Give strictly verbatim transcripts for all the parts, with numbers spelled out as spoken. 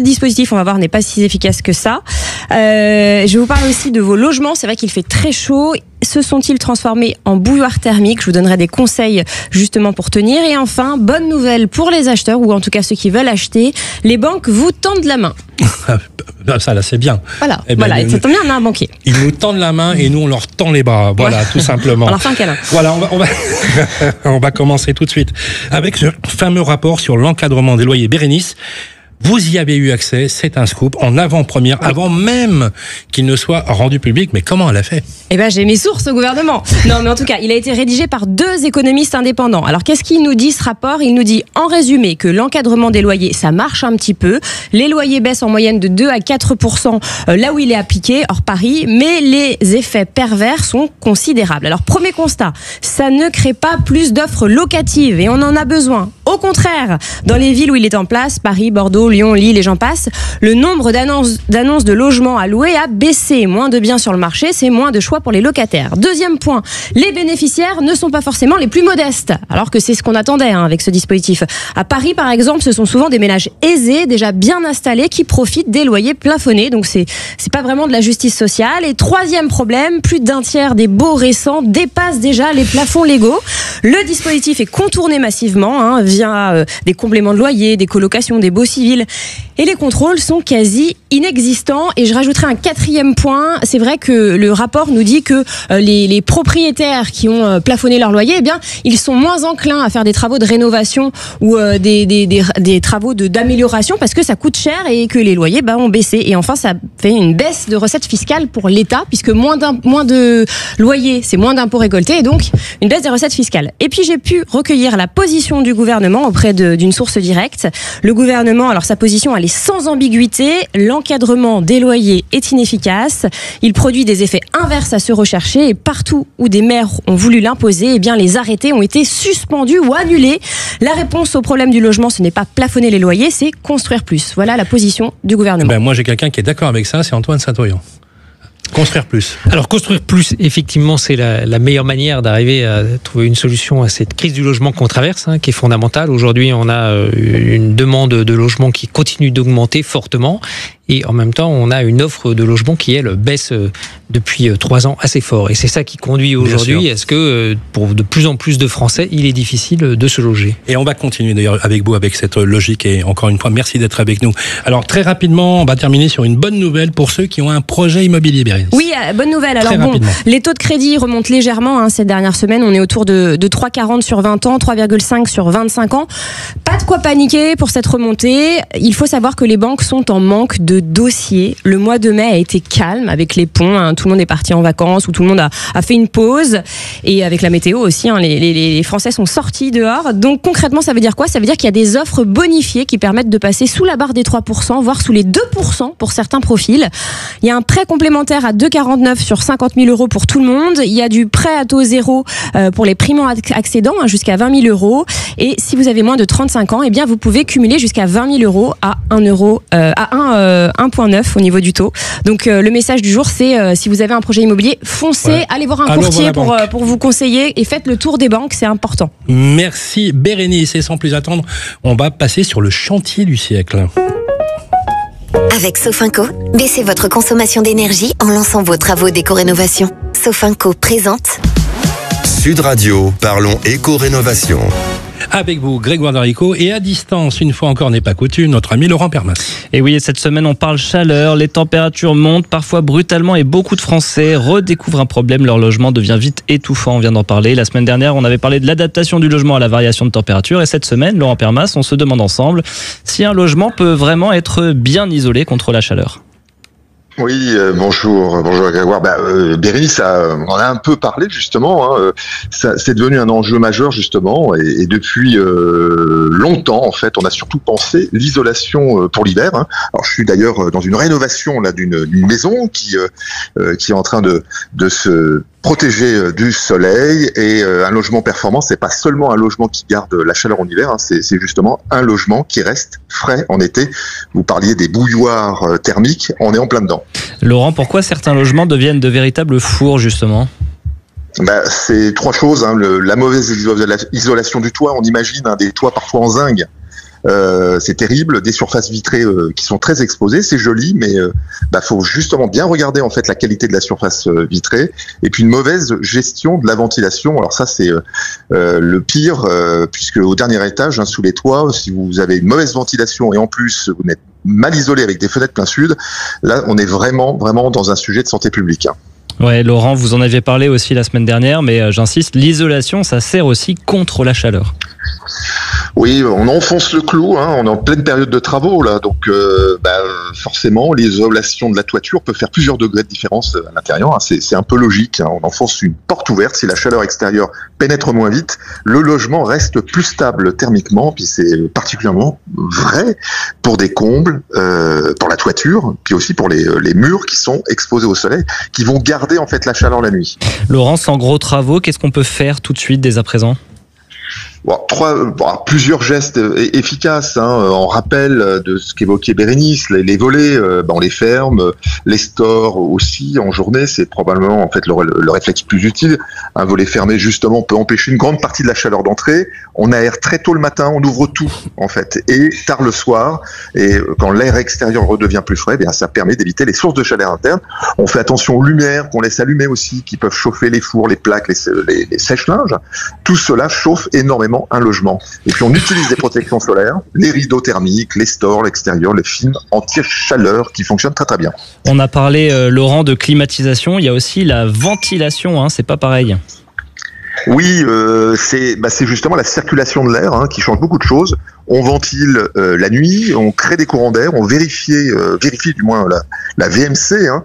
dispositif, on va voir, n'est pas si efficace que ça. Euh, je vous parle aussi de vos logements. C'est vrai qu'il fait très chaud. Se sont-ils transformés en bouilloire thermique ? Je vous donnerai des conseils justement pour tenir. Et enfin, bonne nouvelle pour les acheteurs, ou en tout cas ceux qui veulent acheter, les banques vous tendent la main. Ça là, c'est bien. Voilà, eh ben, voilà. Ça tombe bien, on a un banquier. Ils nous tendent la main et nous on leur tend les bras. Voilà, ouais. Tout simplement. On leur fait un câlin. Voilà, on va, on va, on va commencer tout de suite avec ce fameux rapport sur l'encadrement des loyers. Bérénice, vous y avez eu accès, c'est un scoop, en avant-première, oui. Avant même qu'il ne soit rendu public. Mais comment elle a fait ? Eh ben, j'ai mes sources au gouvernement. Non, mais en tout cas, il a été rédigé par deux économistes indépendants. Alors, qu'est-ce qu'il nous dit, ce rapport ? Il nous dit, en résumé, que l'encadrement des loyers, ça marche un petit peu. Les loyers baissent en moyenne de deux à quatre pour cent là où il est appliqué, hors Paris, mais les effets pervers sont considérables. Alors, premier constat, ça ne crée pas plus d'offres locatives et on en a besoin. Au contraire, dans les villes où il est en place, Paris, Bordeaux, Lyon, Lille et j'en passe, le nombre d'annonces, d'annonces de logements à louer a baissé. Moins de biens sur le marché, c'est moins de choix pour les locataires. Deuxième point, les bénéficiaires ne sont pas forcément les plus modestes, alors que c'est ce qu'on attendait hein, avec ce dispositif. À Paris, par exemple, ce sont souvent des ménages aisés, déjà bien installés, qui profitent des loyers plafonnés. Donc c'est, c'est pas vraiment de la justice sociale. Et troisième problème, plus d'un tiers des baux récents dépassent déjà les plafonds légaux. Le dispositif est contourné massivement hein, via euh, des compléments de loyer, des colocations, des baux civils. Et les contrôles sont quasi inexistants. Et je rajouterai un quatrième point. C'est vrai que le rapport nous dit que euh, les, les propriétaires qui ont euh, plafonné leur loyer, eh bien, ils sont moins enclins à faire des travaux de rénovation ou euh, des, des, des, des travaux de, d'amélioration parce que ça coûte cher et que les loyers bah, ont baissé. Et enfin, ça fait une baisse de recettes fiscales pour l'État puisque moins, moins de loyers, c'est moins d'impôts récoltés et donc une baisse des recettes fiscales. Et puis, j'ai pu recueillir la position du gouvernement auprès de, d'une source directe. Le gouvernement, alors sa position, elle est sans ambiguïté. L'encadrement des loyers est inefficace. Il produit des effets inverses à ceux recherchés et partout où des maires ont voulu l'imposer, eh bien les arrêtés ont été suspendus ou annulés. La réponse au problème du logement, ce n'est pas plafonner les loyers, c'est construire plus. Voilà la position du gouvernement. Ben, moi, j'ai quelqu'un qui est d'accord avec ça, c'est Antoine Saint-Orion. Construire plus. Alors construire plus, effectivement, c'est la, la meilleure manière d'arriver à trouver une solution à cette crise du logement qu'on traverse, hein, qui est fondamentale. Aujourd'hui, on a une demande de logement qui continue d'augmenter fortement. Et en même temps, on a une offre de logement qui, elle, baisse depuis trois ans assez fort. Et c'est ça qui conduit aujourd'hui à ce que, pour de plus en plus de Français, il est difficile de se loger. Et on va continuer d'ailleurs avec vous, avec cette logique. Et encore une fois, merci d'être avec nous. Alors, très rapidement, on va terminer sur une bonne nouvelle pour ceux qui ont un projet immobilier, Bérénice. Oui, euh, bonne nouvelle. Alors bon, les taux de crédit remontent légèrement hein, ces dernières semaines. On est autour de, de trois virgule quarante sur vingt ans, trois virgule cinq sur vingt-cinq ans. Pas de quoi paniquer pour cette remontée. Il faut savoir que les banques sont en manque de dossiers. Le mois de mai a été calme avec les ponts. Hein, tout le monde est parti en vacances ou tout le monde a, a fait une pause. Et avec la météo aussi, hein, les, les, les Français sont sortis dehors. Donc concrètement, ça veut dire quoi ? Ça veut dire qu'il y a des offres bonifiées qui permettent de passer sous la barre des trois pour cent, voire sous les deux pour cent pour certains profils. Il y a un prêt complémentaire à deux virgule quarante-neuf sur cinquante mille euros pour tout le monde. Il y a du prêt à taux zéro euh, pour les primo-accédants hein, jusqu'à vingt mille euros. Et si vous avez moins de trente-cinq ans, eh bien vous pouvez cumuler jusqu'à vingt mille euros à un euro, euh, à un, euh, un virgule neuf au niveau du taux. Donc euh, le message du jour, c'est euh, si vous avez un projet immobilier, foncez, ouais. allez voir un Allons courtier voir pour, euh, pour vous conseiller et faites le tour des banques, c'est important. Merci Bérénice. Et sans plus attendre, on va passer sur le chantier du siècle. Avec Sofinco, baissez votre consommation d'énergie en lançant vos travaux d'éco-rénovation. Sofinco présente Sud Radio, parlons éco-rénovation. Avec vous, Grégoire Darico, et à distance, une fois encore n'est pas coutume, notre ami Laurent Permas. Et oui, cette semaine on parle chaleur, les températures montent parfois brutalement et beaucoup de Français redécouvrent un problème, leur logement devient vite étouffant, on vient d'en parler. La semaine dernière, on avait parlé de l'adaptation du logement à la variation de température, et cette semaine, Laurent Permas, on se demande ensemble si un logement peut vraiment être bien isolé contre la chaleur. Oui, euh, bonjour, bonjour Grégoire. Bah, euh, Bérénice, ça, on en a un peu parlé justement. Hein, ça, c'est devenu un enjeu majeur justement, et, et depuis euh, longtemps en fait, on a surtout pensé l'isolation pour l'hiver. Hein. Alors, je suis d'ailleurs dans une rénovation là d'une, d'une maison qui euh, qui est en train de de se protéger du soleil, et euh, un logement performant, c'est pas seulement un logement qui garde la chaleur en hiver, hein, c'est, c'est justement un logement qui reste frais en été. Vous parliez des bouilloires euh, thermiques, on est en plein dedans. Laurent, pourquoi certains logements deviennent de véritables fours justement ? Bah, c'est trois choses, hein, le, la mauvaise isolation du toit, on imagine hein, des toits parfois en zinc, Euh, c'est terrible, des surfaces vitrées euh, qui sont très exposées, c'est joli, mais euh, bah, faut justement bien regarder en fait la qualité de la surface euh, vitrée, et puis une mauvaise gestion de la ventilation. Alors ça c'est euh, le pire, euh, puisque au dernier étage, hein, sous les toits, si vous avez une mauvaise ventilation et en plus vous n'êtes mal isolé avec des fenêtres plein sud, là on est vraiment vraiment dans un sujet de santé publique. Hein. Ouais, Laurent, vous en aviez parlé aussi la semaine dernière, mais euh, j'insiste, l'isolation, ça sert aussi contre la chaleur. Oui, on enfonce le clou, hein, on est en pleine période de travaux là, donc euh, bah, forcément l'isolation de la toiture peut faire plusieurs degrés de différence à l'intérieur, hein, c'est, c'est un peu logique, hein, on enfonce une porte ouverte, si la chaleur extérieure pénètre moins vite, le logement reste plus stable thermiquement, puis c'est particulièrement vrai pour des combles, euh, pour la toiture, puis aussi pour les, les murs qui sont exposés au soleil, qui vont garder en fait la chaleur la nuit. Laurent, sans gros travaux, qu'est-ce qu'on peut faire tout de suite dès à présent ? Bon, trois, bon, plusieurs gestes efficaces. Hein, en rappel de ce qu'évoquait Bérénice, les, les volets, euh, ben on les ferme, les stores aussi en journée, c'est probablement en fait le, le réflexe plus utile. Un volet fermé justement peut empêcher une grande partie de la chaleur d'entrée. On aère très tôt le matin, on ouvre tout en fait, et tard le soir. Et quand l'air extérieur redevient plus frais, bien ça permet d'éviter les sources de chaleur interne. On fait attention aux lumières qu'on laisse allumer aussi, qui peuvent chauffer les fours, les plaques, les, les, les sèche-linges. Tout cela chauffe énormément un logement. Et puis on utilise des protections solaires, les rideaux thermiques, les stores, l'extérieur, les films anti-chaleur qui fonctionnent très très bien. On a parlé, euh, Laurent, de climatisation. Il y a aussi la ventilation, hein, c'est pas pareil. Oui, euh, c'est bah, c'est justement la circulation de l'air hein, qui change beaucoup de choses. On ventile euh, la nuit, on crée des courants d'air, on vérifie, euh, vérifie du moins la, la V M C, hein,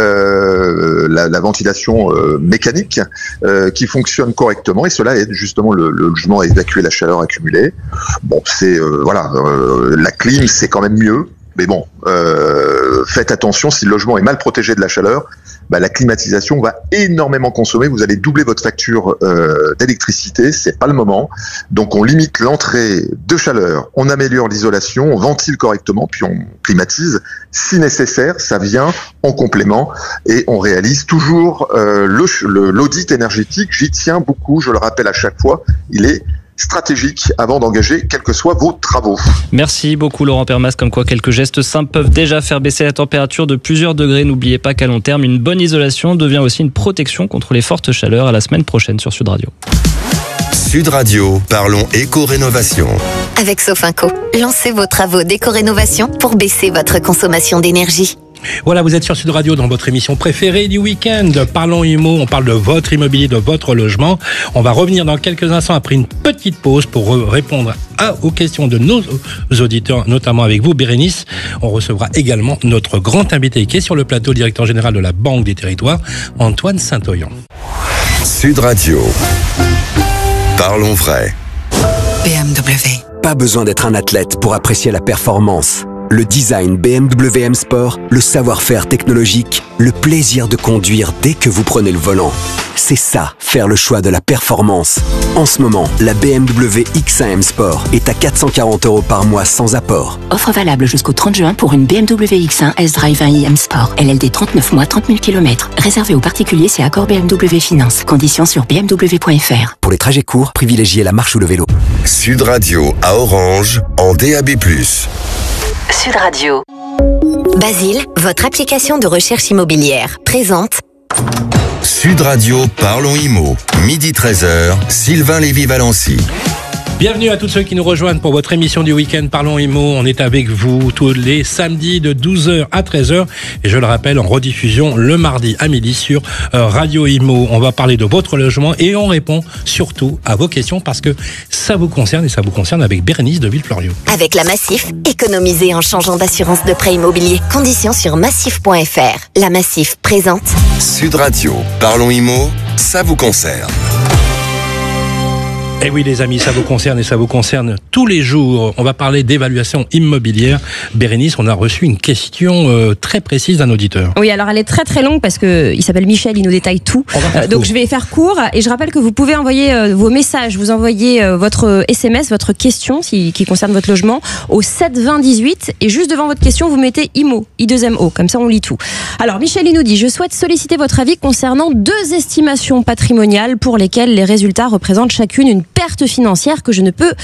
euh, la, la ventilation euh, mécanique euh, qui fonctionne correctement, et cela aide justement le, le logement à évacuer la chaleur accumulée. Bon, c'est euh, voilà, euh, la clim c'est quand même mieux. Mais bon, euh, faites attention, si le logement est mal protégé de la chaleur, bah, la climatisation va énormément consommer. Vous allez doubler votre facture euh, d'électricité, c'est pas le moment. Donc on limite l'entrée de chaleur, on améliore l'isolation, on ventile correctement, puis on climatise. Si nécessaire, ça vient en complément, et on réalise toujours euh, le, le, l'audit énergétique. J'y tiens beaucoup, je le rappelle à chaque fois, il est stratégique avant d'engager quels que soient vos travaux. Merci beaucoup Laurent Permas, comme quoi quelques gestes simples peuvent déjà faire baisser la température de plusieurs degrés. N'oubliez pas qu'à long terme, une bonne isolation devient aussi une protection contre les fortes chaleurs. À la semaine prochaine sur Sud Radio. Sud Radio, parlons éco-rénovation. Avec Sofinco, lancez vos travaux d'éco-rénovation pour baisser votre consommation d'énergie. Voilà, vous êtes sur Sud Radio dans votre émission préférée du week-end. Parlons Immo, on parle de votre immobilier, de votre logement. On va revenir dans quelques instants après une petite pause pour répondre à, aux questions de nos auditeurs, notamment avec vous, Bérénice. On recevra également notre grand invité qui est sur le plateau, directeur général de la Banque des Territoires, Antoine Saint-Oyen. Sud Radio. Parlons vrai. B M W. Pas besoin d'être un athlète pour apprécier la performance. Le design B M W M Sport, le savoir-faire technologique, le plaisir de conduire dès que vous prenez le volant. C'est ça, faire le choix de la performance. En ce moment, la B M W X un M Sport est à quatre cent quarante euros par mois sans apport. Offre valable jusqu'au trente juin pour une B M W X un S-Drive un i M Sport. L L D trente-neuf mois, trente mille kilomètres. Réservé aux particuliers, c'est accord B M W Finance. Conditions sur b m w point f r. Pour les trajets courts, privilégiez la marche ou le vélo. Sud Radio à Orange, en D A B plus. Sud Radio. Basile, votre application de recherche immobilière, présente Sud Radio, parlons Immo. Midi treize heures, Sylvain Lévy-Valency. Bienvenue à tous ceux qui nous rejoignent pour votre émission du week-end Parlons Immo. On est avec vous tous les samedis de douze heures à treize heures. Et je le rappelle, en rediffusion le mardi à midi sur Radio Immo. On va parler de votre logement et on répond surtout à vos questions parce que ça vous concerne et ça vous concerne avec Bérénice de Villefloriot. Avec la Massif, économisez en changeant d'assurance de prêt immobilier. Conditions sur massif point f r. La Massif présente Sud Radio, parlons Immo, ça vous concerne. Eh oui les amis, ça vous concerne et ça vous concerne tous les jours. On va parler d'évaluation immobilière. Bérénice, on a reçu une question euh, très précise d'un auditeur. Oui, alors elle est très très longue parce que il s'appelle Michel, il nous détaille tout. Euh, donc je vais faire court et je rappelle que vous pouvez envoyer euh, vos messages, vous envoyez euh, votre S M S, votre question si, qui concerne votre logement au sept vingt dix-huit et juste devant votre question vous mettez I M O, I deux M O, comme ça on lit tout. Alors Michel il nous dit, je souhaite solliciter votre avis concernant deux estimations patrimoniales pour lesquelles les résultats représentent chacune une perte financière que je ne peux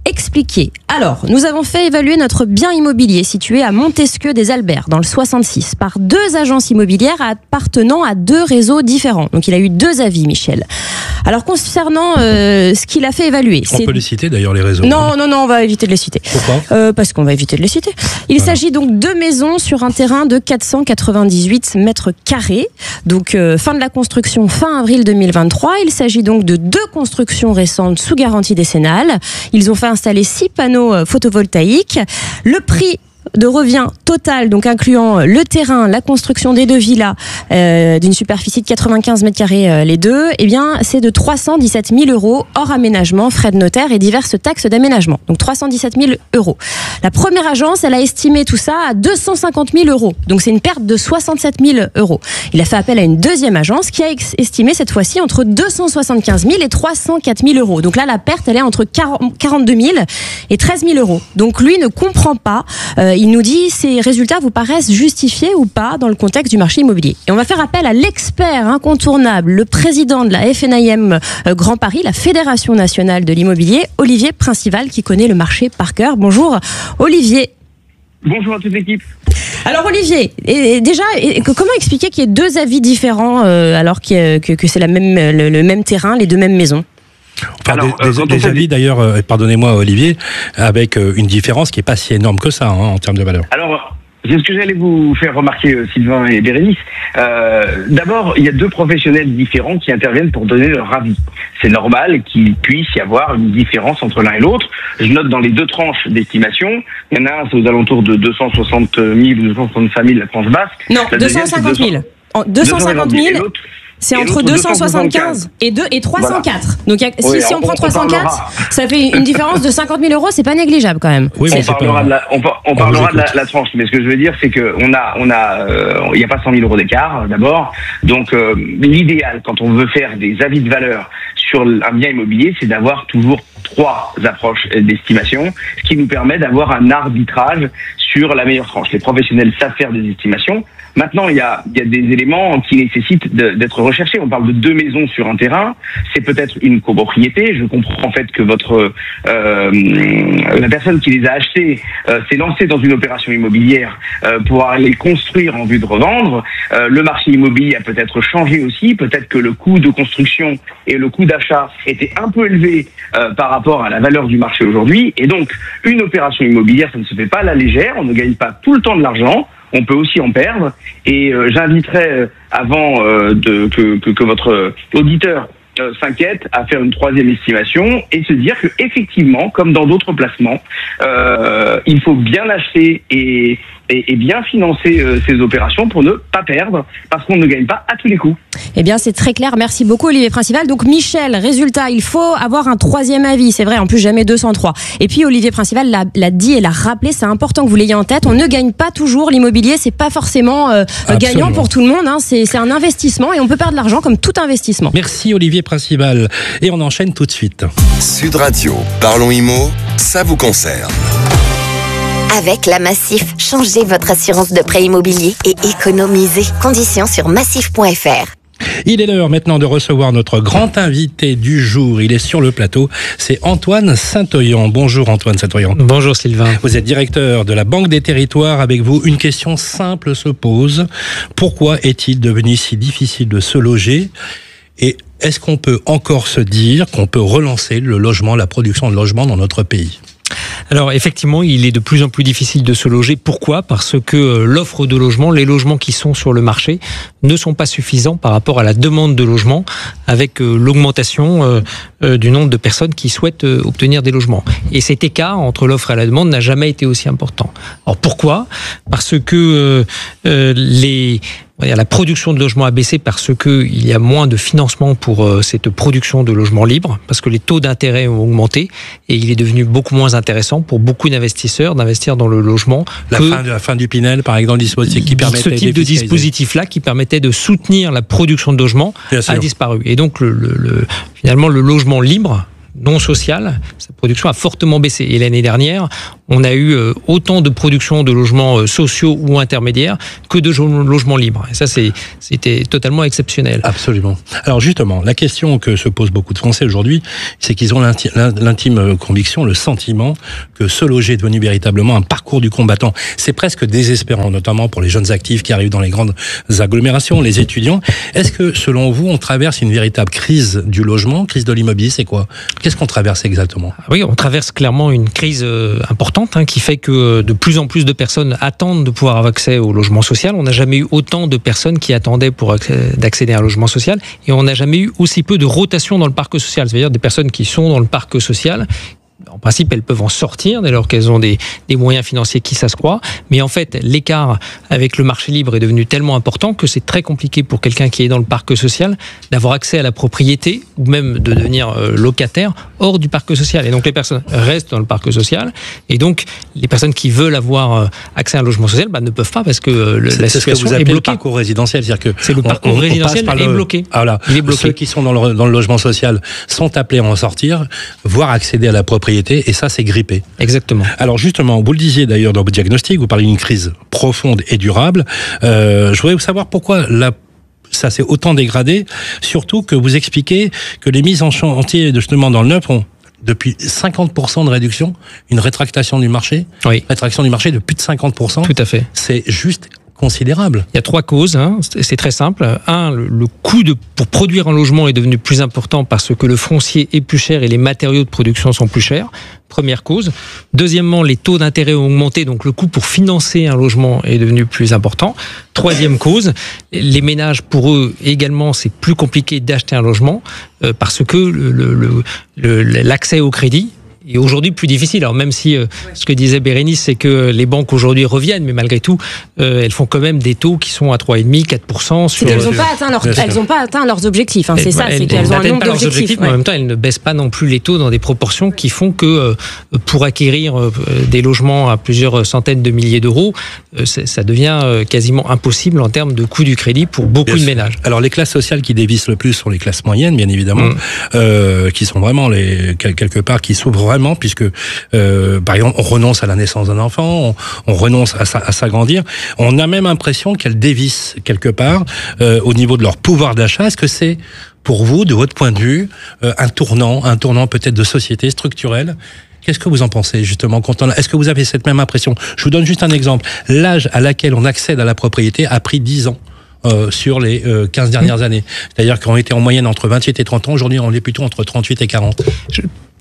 expliquer. Alors, nous avons fait évaluer notre bien immobilier situé à Montesquieu des Alberts, dans le soixante-six, par deux agences immobilières appartenant à deux réseaux différents. Donc, il a eu deux avis, Michel. Alors, concernant euh, ce qu'il a fait évaluer... On c'est... peut les citer, d'ailleurs, les réseaux. Non, non, non, on va éviter de les citer. Pourquoi ? euh, Parce qu'on va éviter de les citer. Il Voilà. s'agit donc de maisons sur un terrain de quatre cent quatre-vingt-dix-huit mètres carrés. Donc, euh, fin de la construction, fin avril deux mille vingt-trois. Il s'agit donc de deux constructions récentes sous garantie décennale. Ils ont fait installer six panneaux euh, photovoltaïques. Le prix de revient total, donc incluant le terrain, la construction des deux villas, euh, d'une superficie de quatre-vingt-quinze mètres carrés euh, les deux, eh bien, c'est de trois cent dix-sept mille euros hors aménagement, frais de notaire et diverses taxes d'aménagement. Donc trois cent dix-sept mille euros. La première agence, elle a estimé tout ça à deux cent cinquante mille euros. Donc c'est une perte de soixante-sept mille euros. Il a fait appel à une deuxième agence qui a ex- estimé cette fois-ci entre deux cent soixante-quinze mille et trois cent quatre mille euros. Donc là, la perte, elle est entre quarante-deux mille et treize mille euros. Donc lui ne comprend pas. Euh, il nous dit ces résultats vous paraissent justifiés ou pas dans le contexte du marché immobilier. Et on va faire appel à l'expert incontournable, le président de la F N I M euh, Grand Paris, la Fédération nationale de l'immobilier, Olivier Principal, qui connaît le marché par cœur. Bonjour Olivier. Bonjour à toute l'équipe. Alors Olivier, et, et déjà, et, comment expliquer qu'il y ait deux avis différents euh, alors que, que, que c'est la même, le, le même terrain, les deux mêmes maisons ? Enfin, Alors, des, des, des avis dit... d'ailleurs, euh, pardonnez-moi Olivier, avec euh, une différence qui n'est pas si énorme que ça hein, en termes de valeur. Alors, c'est ce que j'allais vous faire remarquer, euh, Sylvain et Bérénice. Euh, d'abord, il y a deux professionnels différents qui interviennent pour donner leur avis. C'est normal qu'il puisse y avoir une différence entre l'un et l'autre. Je note dans les deux tranches d'estimation, il y en a un, c'est aux alentours de deux cent soixante mille ou deux cent soixante-cinq mille la tranche basse. Non, deux cent cinquante mille. deux cent cinquante mille. C'est entre deux cent soixante-quinze et, deux, et trois cent quatre. Voilà. Donc y a, si, oui, si on, on prend trois cent quatre, on ça fait une différence de cinquante mille euros, c'est pas négligeable quand même. Oui, on parlera, de la, on, on parlera de la, la tranche, mais ce que je veux dire, c'est qu'on a, on a, il euh, n'y a pas cent mille euros d'écart d'abord. Donc euh, l'idéal, quand on veut faire des avis de valeur sur un bien immobilier, c'est d'avoir toujours trois approches d'estimation, ce qui nous permet d'avoir un arbitrage sur la meilleure tranche. Les professionnels savent faire des estimations. Maintenant, il y a, il y a des éléments qui nécessitent de, d'être recherchés. On parle de deux maisons sur un terrain. C'est peut-être une copropriété. Je comprends en fait que votre euh, la personne qui les a achetées euh, s'est lancée dans une opération immobilière euh, pour aller construire en vue de revendre. Euh, le marché immobilier a peut-être changé aussi. Peut-être que le coût de construction et le coût d'achat étaient un peu élevés euh, par rapport à la valeur du marché aujourd'hui. Et donc, une opération immobilière, ça ne se fait pas à la légère. On ne gagne pas tout le temps de l'argent. On peut aussi en perdre. Et euh, j'inviterais, euh, avant euh, de, que, que, que votre auditeur euh, s'inquiète, à faire une troisième estimation et se dire que effectivement, comme dans d'autres placements, euh, il faut bien acheter et, et, et bien financer euh, ces opérations pour ne pas perdre, parce qu'on ne gagne pas à tous les coups. Eh bien, c'est très clair. Merci beaucoup, Olivier Principal. Donc, Michel, résultat, il faut avoir un troisième avis. C'est vrai, en plus, jamais deux cent trois. Et puis, Olivier Principal l'a, l'a dit et l'a rappelé. C'est important que vous l'ayez en tête. On ne gagne pas toujours. L'immobilier, c'est pas forcément euh, gagnant pour tout le monde. Hein. C'est, c'est un investissement et on peut perdre de l'argent comme tout investissement. Merci, Olivier Principal. Et on enchaîne tout de suite. Sud Radio, parlons immo, ça vous concerne. Avec la Massif, changez votre assurance de prêt immobilier et économisez. Conditions sur massif point f r. Il est l'heure maintenant de recevoir notre grand invité du jour. Il est sur le plateau. C'est Antoine Saint-Oyan. Bonjour Antoine Saint-Oyan. Bonjour Sylvain. Vous êtes directeur de la Banque des Territoires. Avec vous, une question simple se pose. Pourquoi est-il devenu si difficile de se loger ? Et est-ce qu'on peut encore se dire qu'on peut relancer le logement, la production de logements dans notre pays ? Alors effectivement, il est de plus en plus difficile de se loger. Pourquoi ? Parce que l'offre de logement, les logements qui sont sur le marché ne sont pas suffisants par rapport à la demande de logement, avec l'augmentation du nombre de personnes qui souhaitent obtenir des logements. Et cet écart entre l'offre et la demande n'a jamais été aussi important. Alors pourquoi ? Parce que euh, les... la production de logements a baissé parce qu'il y a moins de financement pour euh, cette production de logements libres, parce que les taux d'intérêt ont augmenté et il est devenu beaucoup moins intéressant pour beaucoup d'investisseurs d'investir dans le logement. La, fin, de, la fin du Pinel, par exemple, dispositif qui permettait ce type de dispositif-là qui permettait de soutenir la production de logements a disparu. Et donc, le, le, le, finalement, le logement libre, non social, sa production a fortement baissé. Et l'année dernière, on a eu euh, autant de production de logements euh, sociaux ou intermédiaires que de logements libres. Et ça, c'est, c'était totalement exceptionnel. Absolument. Alors justement, la question que se posent beaucoup de Français aujourd'hui, c'est qu'ils ont l'inti- l'intime conviction, le sentiment que se loger est devenu véritablement un parcours du combattant. C'est presque désespérant, notamment pour les jeunes actifs qui arrivent dans les grandes agglomérations, les étudiants. Est-ce que, selon vous, on traverse une véritable crise du logement, crise de l'immobilier, c'est quoi? Qu'est-ce qu'on traverse exactement? Oui, on traverse clairement une crise euh, importante hein, qui fait que de plus en plus de personnes attendent de pouvoir avoir accès au logement social. On n'a jamais eu autant de personnes qui attendaient pour accès, d'accéder à un logement social, et on n'a jamais eu aussi peu de rotation dans le parc social. C'est-à-dire des personnes qui sont dans le parc social. En principe, elles peuvent en sortir dès lors qu'elles ont des, des moyens financiers qui s'accroissent. Mais en fait, l'écart avec le marché libre est devenu tellement important que c'est très compliqué pour quelqu'un qui est dans le parc social d'avoir accès à la propriété ou même de devenir euh, locataire hors du parc social. Et donc, les personnes restent dans le parc social. Et donc, les personnes qui veulent avoir euh, accès à un logement social bah, ne peuvent pas parce que euh, le, la situation ce que vous est appelez bloquée. Le parcours résidentiel, c'est-à-dire que c'est le parcours on, on résidentiel est, le... bloqué. Ah, là. Il est bloqué. Ceux qui sont dans le, dans le logement social sont appelés à en sortir, voire accéder à la propriété. Et ça, c'est grippé. Exactement. Alors justement, vous le disiez d'ailleurs dans votre diagnostic, vous parlez d'une crise profonde et durable. Euh, je voudrais savoir pourquoi la ça s'est autant dégradé, surtout que vous expliquez que les mises en chantier justement dans le neuf ont depuis cinquante pour cent de réduction, une rétractation du marché. Oui. Rétraction du marché de plus de cinquante pour cent. Tout à fait. C'est juste considérable. Il y a trois causes, hein. C'est très simple. Un, le, le coût de, pour produire un logement est devenu plus important parce que le foncier est plus cher et les matériaux de production sont plus chers. Première cause. Deuxièmement, les taux d'intérêt ont augmenté, donc le coût pour financer un logement est devenu plus important. Troisième cause, les ménages, pour eux également, c'est plus compliqué d'acheter un logement euh, parce que le, le, le, le, l'accès au crédit est aujourd'hui plus difficile. Alors même si euh, ce que disait Bérénice, c'est que les banques aujourd'hui reviennent, mais malgré tout, euh, elles font quand même des taux qui sont à trois virgule cinq à quatre pour cent. Sur, c'est qu'elles n'ont pas atteint leurs, elles n'ont pas atteint leurs objectifs. Hein, c'est ça, c'est qu'elles ont un nombre d'objectifs. Ouais. En même temps, elles ne baissent pas non plus les taux dans des proportions qui font que euh, pour acquérir euh, des logements à plusieurs centaines de milliers d'euros, euh, ça devient euh, quasiment impossible en termes de coût du crédit pour beaucoup bien de ménages. Alors les classes sociales qui dévissent le plus sont les classes moyennes, bien évidemment, mmh. euh, qui sont vraiment les quelque part qui souffrent vraiment. Puisque, euh, par exemple, on renonce à la naissance d'un enfant, on, on renonce à, sa, à s'agrandir. On a même l'impression qu'elles dévissent quelque part euh, au niveau de leur pouvoir d'achat. Est-ce que c'est, pour vous, de votre point de vue, euh, un tournant, un tournant peut-être de société structurelle ? Qu'est-ce que vous en pensez, justement, quand on a... Est-ce que vous avez cette même impression ? Je vous donne juste un exemple. L'âge à laquelle on accède à la propriété a pris dix ans. Euh, sur les euh, quinze dernières mmh. années. C'est-à-dire qu'on était en moyenne entre vingt-huit et trente ans. Aujourd'hui, on est plutôt entre trente-huit et quarante. Je...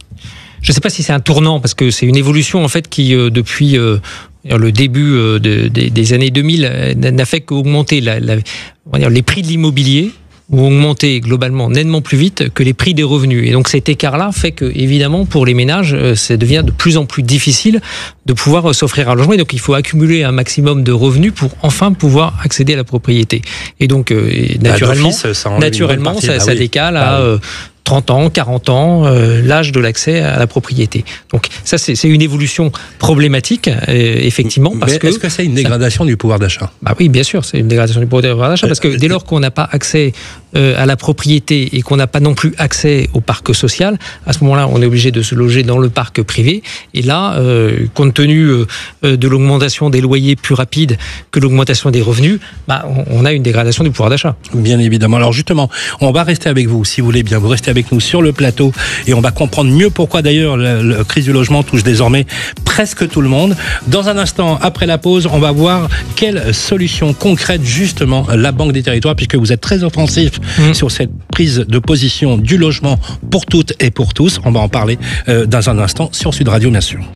Je ne sais pas si c'est un tournant, parce que c'est une évolution en fait qui, euh, depuis euh, le début euh, de, de, des années deux mille, euh, n'a fait qu'augmenter la, la, on va dire, les prix de l'immobilier ont augmenté globalement nettement plus vite que les prix des revenus. Et donc cet écart-là fait que, évidemment, pour les ménages, euh, ça devient de plus en plus difficile de pouvoir euh, s'offrir un logement. Et donc il faut accumuler un maximum de revenus pour enfin pouvoir accéder à la propriété. Et donc, euh, naturellement, ça, ça, naturellement ça, ah, ça oui. décale ah, à... oui. Euh, trente ans, quarante ans, euh, l'âge de l'accès à la propriété. Donc ça, c'est, c'est une évolution problématique, euh, effectivement. Parce Mais que est-ce que c'est une dégradation ça... du pouvoir d'achat ? Bah oui, bien sûr, c'est une dégradation du pouvoir d'achat, parce que dès lors qu'on n'a pas accès euh, à la propriété et qu'on n'a pas non plus accès au parc social, à ce moment-là, on est obligé de se loger dans le parc privé. Et là, euh, compte tenu euh, de l'augmentation des loyers plus rapide que l'augmentation des revenus, bah, on, on a une dégradation du pouvoir d'achat. Bien évidemment. Alors justement, on va rester avec vous, si vous voulez bien. Vous restez avec nous sur le plateau et on va comprendre mieux pourquoi d'ailleurs la, la crise du logement touche désormais presque tout le monde. Dans un instant, après la pause, on va voir quelles solutions concrètes justement la Banque des Territoires, puisque vous êtes très offensif mmh. sur cette prise de position du logement pour toutes et pour tous. On va en parler euh, dans un instant sur Sud Radio, bien sûr.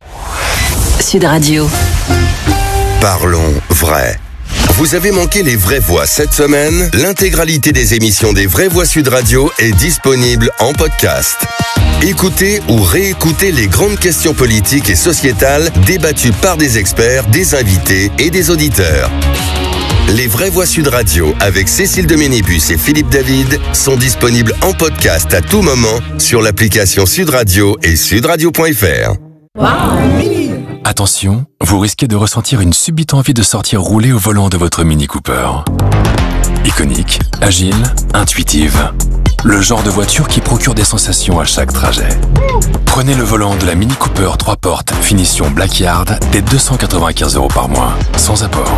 Sud Radio. Parlons vrai. Vous avez manqué les Vraies Voix cette semaine ? L'intégralité des émissions des Vraies Voix Sud Radio est disponible en podcast. Écoutez ou réécoutez les grandes questions politiques et sociétales débattues par des experts, des invités et des auditeurs. Les Vraies Voix Sud Radio avec Cécile de Ménébus et Philippe David sont disponibles en podcast à tout moment sur l'application Sud Radio et sudradio point f r. Wow. Attention, vous risquez de ressentir une subite envie de sortir rouler au volant de votre Mini Cooper. Iconique, agile, intuitive. Le genre de voiture qui procure des sensations à chaque trajet. Prenez le volant de la Mini Cooper trois portes, finition Blackyard, dès deux cent quatre-vingt-quinze euros par mois, sans apport.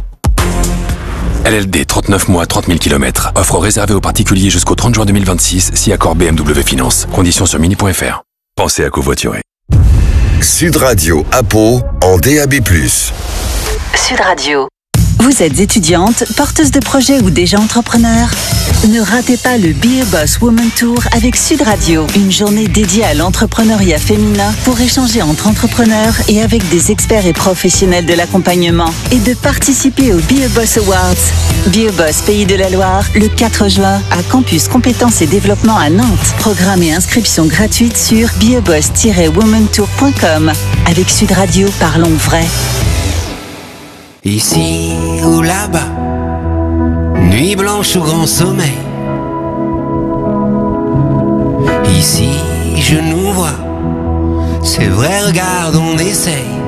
L L D trente-neuf mois, trente mille kilomètres. Offre réservée aux particuliers jusqu'au trente juin deux mille vingt-six, si accord B M W Finance. Conditions sur mini point F R. Pensez à covoiturer. Sud Radio à Pau en D A B plus. Sud Radio. Vous êtes étudiante, porteuse de projet ou déjà entrepreneur? Ne ratez pas le Be a Boss Woman Tour avec Sud Radio, une journée dédiée à l'entrepreneuriat féminin pour échanger entre entrepreneurs et avec des experts et professionnels de l'accompagnement et de participer au Be a Boss Awards. Be a Boss Pays de la Loire, le quatre juin, à Campus Compétences et Développement à Nantes. Programme et inscription gratuite sur be a boss tiret woman tour point com. Avec Sud Radio, parlons vrai. Ici ou là-bas, nuit blanche ou grand sommeil. Ici je nous vois, c'est vrai, regarde, on essaye.